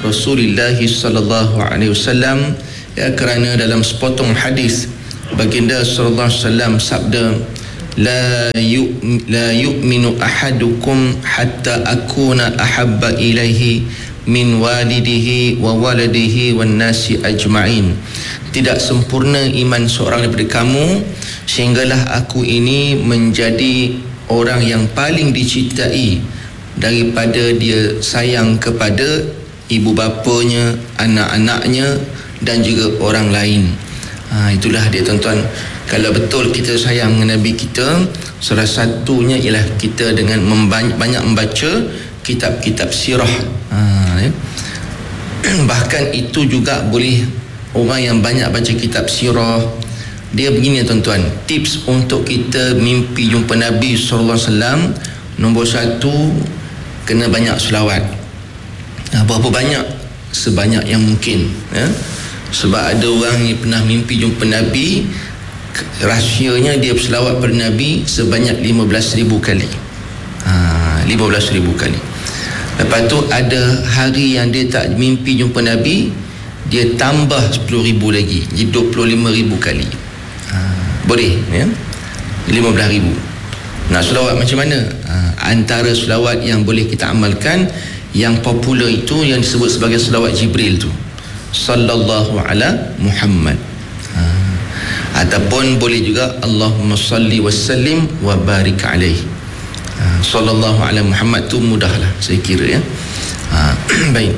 Rasulullah sallallahu alaihi wasallam, ya, kerana dalam sepotong hadis baginda sallallahu alaihi wasallam sabda, la yu'minu ahadukum hatta akuna ahabba ilaihi min walidihi wa waladihi wan nasi ajma'in. Tidak sempurna iman seorang daripada kamu sehinggalah aku ini menjadi orang yang paling dicintai daripada dia sayang kepada ibu bapanya, anak-anaknya dan juga orang lain. Itulah dia tuan-tuan. Kalau betul kita sayang Nabi kita, salah satunya ialah kita dengan banyak membaca kitab-kitab sirah. Bahkan itu juga boleh orang yang banyak baca kitab sirah. Dia begini tuan-tuan, tips untuk kita mimpi jumpa Nabi SAW. Nombor 1, kena banyak selawat. Berapa banyak? Sebanyak yang mungkin, ya? Sebab ada orang yang pernah mimpi jumpa Nabi, rahsianya dia berselawat pada Nabi sebanyak 15,000 kali. 15,000 kali. Lepas tu ada hari yang dia tak mimpi jumpa Nabi, dia tambah 10,000 lagi, jadi 25,000 kali. Boleh, ya? 15,000. Nak selawat macam mana? Antara selawat yang boleh kita amalkan, yang popular itu yang disebut sebagai selawat Jibril tu, sallallahu ala Muhammad. Ataupun boleh juga Allahumma salli wa sallim wa barik alaihi. Sallallahu ala Muhammad tu mudahlah saya kira, ya. Baik.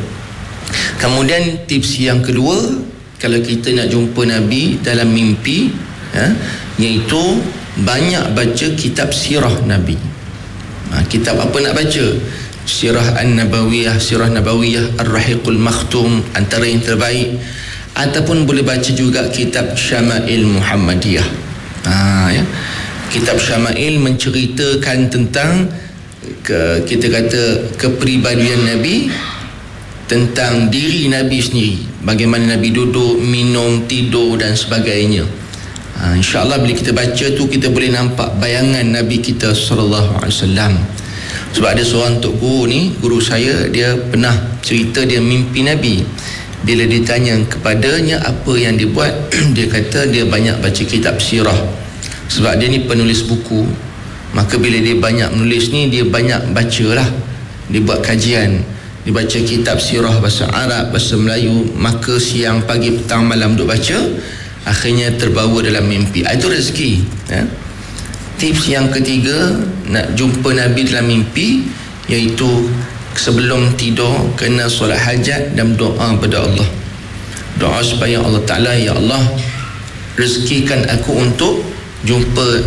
Kemudian tips yang kedua, kalau kita nak jumpa Nabi dalam mimpi, ya, iaitu banyak baca kitab sirah Nabi. Kitab apa nak baca? Sirah An-Nabawiyah, Sirah Nabawiyah, Ar-Rahiqul Makhtum, antara yang terbaik. Ataupun boleh baca juga kitab Syama'il Muhammadiyah. Ya. Kitab Syama'il menceritakan tentang kita kata kepribadian Nabi, tentang diri Nabi sendiri, bagaimana Nabi duduk, minum, tidur dan sebagainya. InsyaAllah bila kita baca tu, kita boleh nampak bayangan Nabi kita sallallahu alaihi wasallam. Sebab ada seorang tok guru ni, guru saya, dia pernah cerita dia mimpi Nabi. Bila ditanya kepadanya apa yang dia buat, dia kata dia banyak baca kitab sirah. Sebab dia ni penulis buku, maka bila dia banyak menulis ni, dia banyak bacalah. Dia buat kajian, dia baca kitab sirah bahasa Arab, bahasa Melayu, maka siang, pagi, petang, malam duk baca, akhirnya terbawa dalam mimpi. Itu rezeki, ya. Tips yang ketiga, nak jumpa Nabi dalam mimpi, iaitu sebelum tidur kena solat hajat dan doa pada Allah. Doa supaya Allah Ta'ala, ya Allah, rezekikan aku untuk jumpa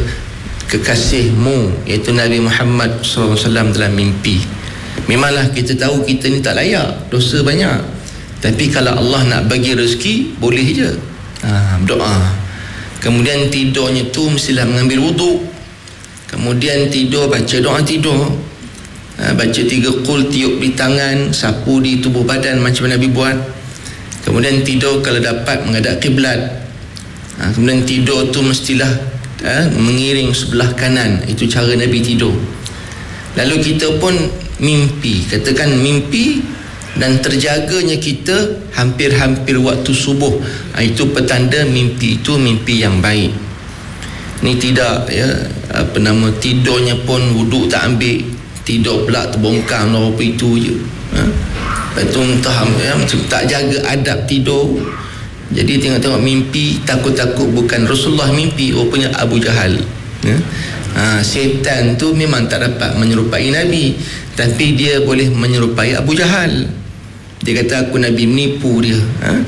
kekasihmu, iaitu Nabi Muhammad SAW dalam mimpi. Memanglah kita tahu kita ni tak layak, dosa banyak, tapi kalau Allah nak bagi rezeki, boleh je. Berdoa. Kemudian tidurnya tu mestilah mengambil wuduk. Kemudian tidur, baca doa tidur. Baca 3 qul, tiup di tangan, sapu di tubuh badan macam Nabi buat. Kemudian tidur kalau dapat menghadap kiblat. Kemudian tidur tu mestilah mengiring sebelah kanan. Itu cara Nabi tidur. Lalu kita pun mimpi, katakan mimpi dan terjaganya kita hampir-hampir waktu subuh. Itu petanda mimpi itu mimpi yang baik. Ni tidak, ya, tidurnya pun wuduk tak ambil, tidur pula terbongkar apa itu je. Lepas tu entah, ya, macam tak jaga adab tidur. Jadi tengok-tengok mimpi, takut-takut bukan Rasulullah mimpi, rupanya Abu Jahal, ya. Syaitan tu memang tak dapat menyerupai Nabi, tapi dia boleh menyerupai Abu Jahal. Dia kata aku Nabi, menipu dia.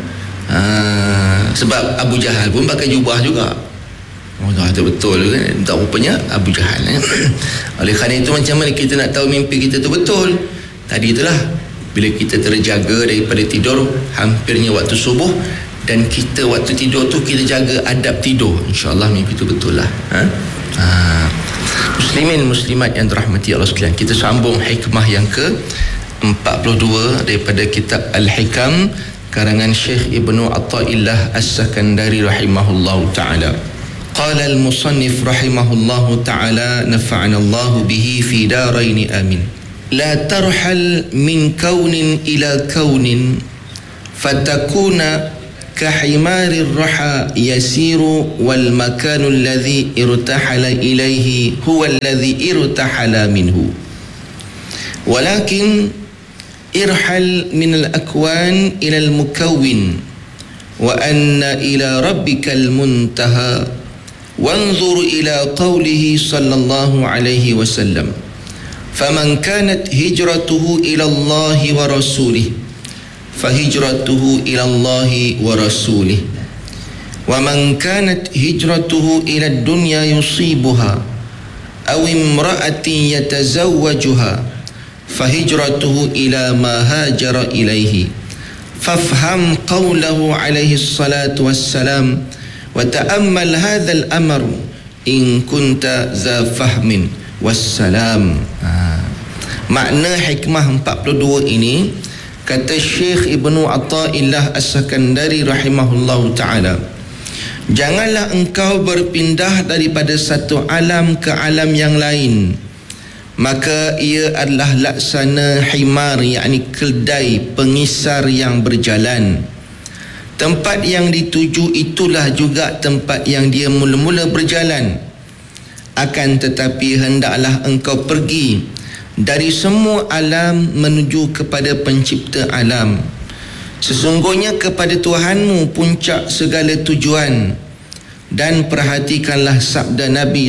Sebab Abu Jahal pun pakai jubah juga. Itu betul kan? Tak, rupanya Abu Jahal. Oleh kerana itu, macam mana kita nak tahu mimpi kita tu betul? Tadi itulah, bila kita terjaga daripada tidur hampirnya waktu subuh, dan kita waktu tidur tu kita jaga adab tidur, insyaAllah mimpi tu betul lah. Muslimin muslimat yang dirahmati Allah sekalian, kita sambung hikmah yang ke-42 daripada kitab Al-Hikam karangan Syekh Ibnu Athaillah As-Sakandari rahimahullahu ta'ala. Qala al-musannif rahimahullahu ta'ala, nafa'ana Allah bihi fi daraini amin. la tarhal min kaunin ila kaunin fatakuna kahimari raha yasiru wal makanu alladhi irtahala ilaihi huwa alladhi irtahala minhu walakin irhal min al-akwan ila al-mukawwin wa anna ila rabbikal muntaha wanzur ila qawlihi sallallahu alaihi wasallam faman kanat hijratuhu ila Allah wa rasulih fahijratuhu ila Allah wa rasulih wa man kanat hijratuhu ila ad-dunya yusibuha aw imra'atin yatazawwajuha fahijratuhu ila ma hajara ilaihi fafham qawlahu alaihi salatu wassalam wa ta'ammal hadzal amr in kunta za fahmin wassalam. Makna hikmah 42 ini, kata Syekh Ibnu Athaillah As-Sakandari rahimahullahu ta'ala, janganlah engkau berpindah daripada satu alam ke alam yang lain, maka ia adalah laksana himar, yakni keldai pengisar yang berjalan. Tempat yang dituju itulah juga tempat yang dia mula-mula berjalan. Akan tetapi hendaklah engkau pergi dari semua alam menuju kepada pencipta alam. Sesungguhnya kepada Tuhanmu puncak segala tujuan. Dan perhatikanlah sabda Nabi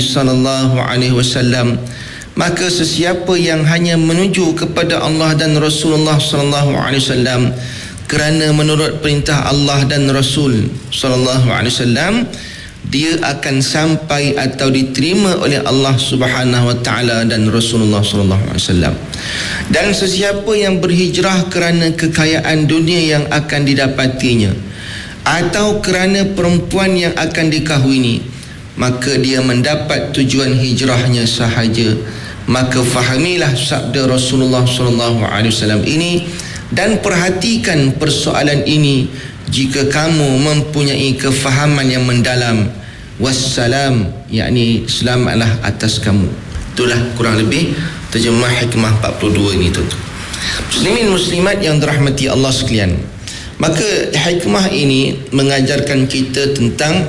SAW, maka sesiapa yang hanya menuju kepada Allah dan Rasulullah SAW kerana menurut perintah Allah dan Rasul SAW, dia akan sampai atau diterima oleh Allah Subhanahu wa taala dan Rasulullah sallallahu alaihi wasallam. Dan sesiapa yang berhijrah kerana kekayaan dunia yang akan didapatinya atau kerana perempuan yang akan dikahwini, maka dia mendapat tujuan hijrahnya sahaja. Maka fahamilah sabda Rasulullah sallallahu alaihi wasallam ini dan perhatikan persoalan ini jika kamu mempunyai kefahaman yang mendalam. Wassalam, yakni selamatlah atas kamu. Itulah kurang lebih terjemah hikmah 42 ini, tuan-tuan. Muslimin muslimat yang dirahmati Allah sekalian, maka hikmah ini mengajarkan kita tentang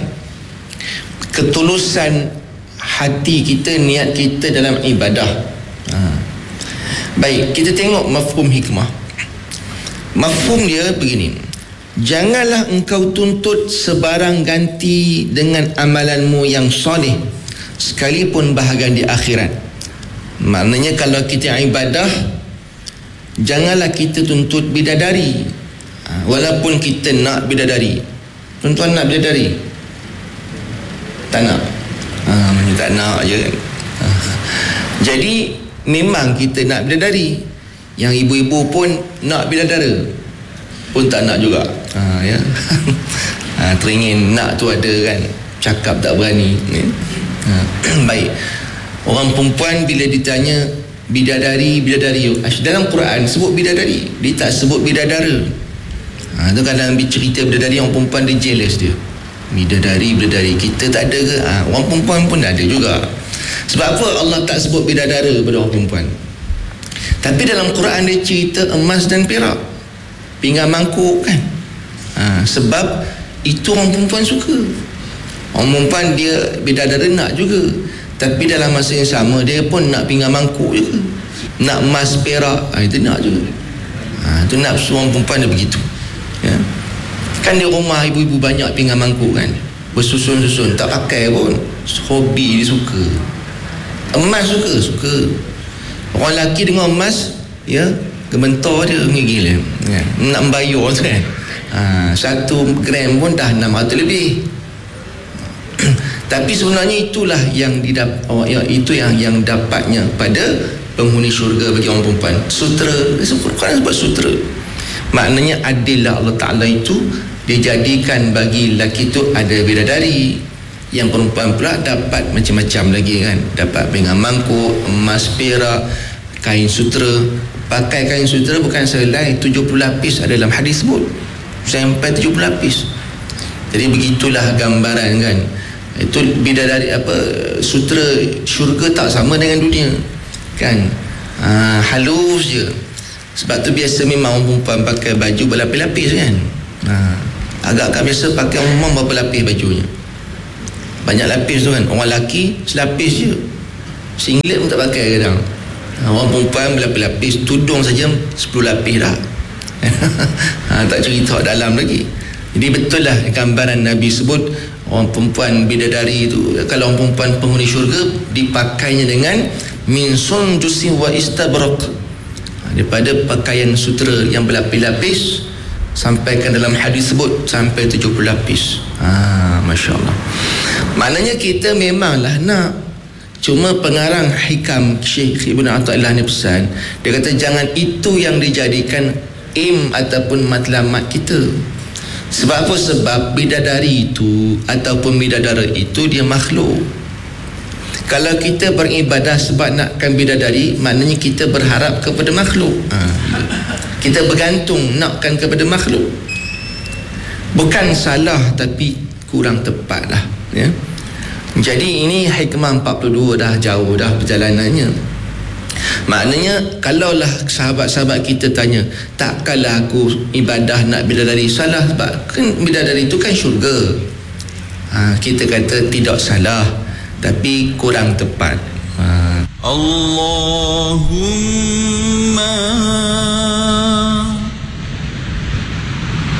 ketulusan hati kita, niat kita dalam ibadah. Baik, kita tengok mafhum hikmah. Mafhum dia begini: janganlah engkau tuntut sebarang ganti dengan amalanmu yang soleh sekalipun bahagian di akhirat. Maknanya kalau kita ibadah, janganlah kita tuntut bidadari, walaupun kita nak bidadari. Tuan-tuan nak bidadari? Tak nak? Tak nak je kan? Jadi memang kita nak bidadari. Yang ibu-ibu pun nak bidadara pun tak nak juga. Ya. Teringin nak tu ada kan, cakap tak berani. Baik, orang perempuan bila ditanya bidadari dalam Quran sebut bidadari, dia tak sebut bidadara. Tu kadang cerita bidadari, orang perempuan dia jealous dia. Bidadari kita tak ada ke? Orang perempuan pun ada juga. Sebab apa Allah tak sebut bidadara pada orang perempuan? Tapi dalam Quran dia cerita emas dan perak, pinggan mangkuk kan. Sebab itu orang perempuan suka. Orang perempuan dia bidadara nak juga, tapi dalam masa yang sama dia pun nak pinggan mangkuk juga, nak emas perak, itu nak juga. Itu nafsu orang perempuan dia begitu, ya. Kan di rumah ibu-ibu banyak pinggan mangkuk kan, bersusun-susun, tak pakai pun, hobi dia suka. Emas suka. Orang lelaki dengan emas, ya, gementar dia gila kan? Nak membayar tu kan. 1 gram pun dah 600 lebih. Tapi sebenarnya itulah yang itu yang dapatnya pada penghuni syurga bagi orang perempuan. Sutera, Quran sebut sutera. Maknanya adillah Allah Ta'ala itu dia jadikan bagi lelaki itu ada bidadari, yang perempuan pula dapat macam-macam lagi kan, dapat pinggan mangkuk, emas, perak, kain sutera. Pakai kain sutera bukan selai 70 lapis, ada dalam hadis sebut sampai 70 lapis. Jadi begitulah gambaran kan. Itu bidadari sutera syurga tak sama dengan dunia kan. halus je. Sebab tu biasa memang orang perempuan pakai baju berlapis-lapis kan. Agak-agak biasa pakai orang memang berlapis bajunya, banyak lapis tu kan. Orang lelaki selapis je, singlet pun tak pakai kadang. Orang perempuan berlapis-lapis, tudung saja 10 lapis dah. Tak cerita dalam lagi. Jadi betul lah gambaran Nabi sebut orang perempuan bidadari itu, kalau orang perempuan penghuni syurga dipakainya dengan min sundusin wa istabraq, daripada pakaian sutera yang berlapis-lapis, sampaikan dalam hadis sebut sampai 70 lapis. Masya Allah. Maknanya kita memanglah nak, cuma pengarang hikam Syekh Ibn Athaillah ni pesan, dia kata jangan itu yang dijadikan aim ataupun matlamat kita. Sebab apa? Sebab bidadari itu ataupun bidadara itu dia makhluk. Kalau kita beribadah sebab nakkan bidadari, maknanya kita berharap kepada makhluk. Kita bergantung nakkan kepada makhluk. Bukan salah, tapi kurang tepat lah, ya. Jadi ini hikmah 42 dah jauh dah perjalanannya. Maknanya kalaulah sahabat-sahabat kita tanya, takkanlah aku ibadah nak bidadari, salah sebab kan bidadari itu kan syurga. Kita kata tidak salah, tapi kurang tepat. Allahumma